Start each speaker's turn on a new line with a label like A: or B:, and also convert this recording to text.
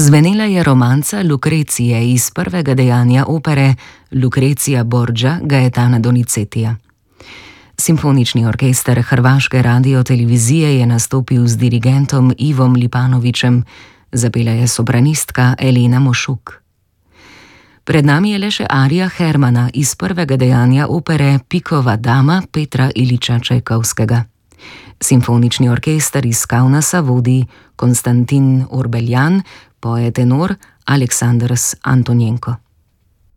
A: Zvenela je romanca Lukrecije iz prvega dejanja opere Lucrezia Borgia Gaetana Donizetija. Simfonični orkester Hrvaške radiotelevizije je nastopil z dirigentom Ivom Lipanovićem, zapela je sopranistka Elena Mošuk. Pred nami je le še arija Hermana iz prvega dejanja opere Pikova dama Petra Ilića Čajkovskega. Simfonični orkester iz Kaunasa vodi Konstantin Orbeljan, poje tenor Aleksandrs Antonjenko.